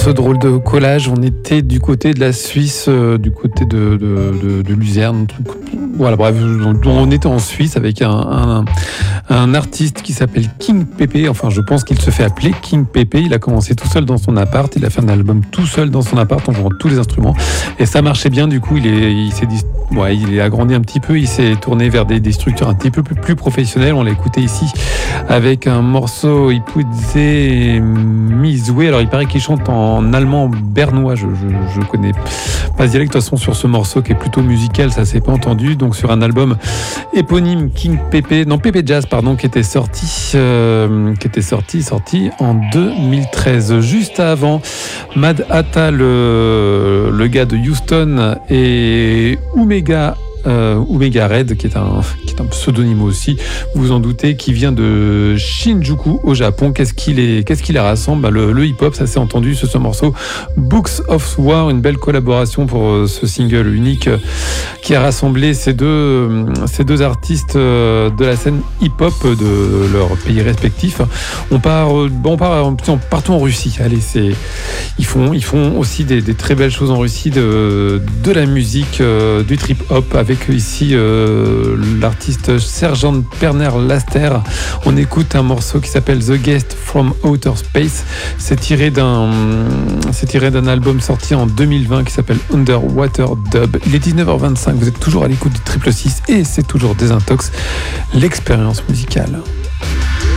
ce drôle de collage, on était du côté de la Suisse, du côté de Luzerne. Voilà, bref, on était en Suisse avec un artiste qui s'appelle King Pepe. Enfin, je pense qu'il se fait appeler King Pepe. Il a commencé tout seul dans son appart. Il a fait un album tout seul dans son appart en jouant tous les instruments. Et ça marchait bien. Du coup, il est agrandi un petit peu. Il s'est tourné vers des structures un petit peu plus professionnelles. On l'a écouté ici avec un morceau Ipudze Mizwe. Alors, il paraît qu'il chante en allemand bernois. Je connais pas ce dialecte. De toute façon, sur ce morceau qui est plutôt musical, ça s'est pas entendu. Donc, sur un album éponyme King Pepe, non, Pepe Jazz, pardon, qui était sorti en 2013. Juste avant, Mad Hatta, le gars de Houston, et Omega Red, qui est un pseudonyme aussi, vous vous en doutez, qui vient de Shinjuku au Japon. Qu'est-ce qui les rassemble? Le hip-hop, ça s'est entendu sur ce morceau Books of War, une belle collaboration pour ce single unique qui a rassemblé ces deux artistes de la scène hip-hop de leurs pays respectifs. Partons en Russie. Allez, ils font aussi des très belles choses en Russie, de la musique, du trip-hop, avec ici l'artiste Sergeant Perner Laster. On écoute un morceau qui s'appelle The Guest from Outer Space. C'est tiré d'un album sorti en 2020 qui s'appelle Underwater Dub. Il est 19h25, vous êtes toujours à l'écoute du 666 et c'est toujours Désintox, l'expérience musicale.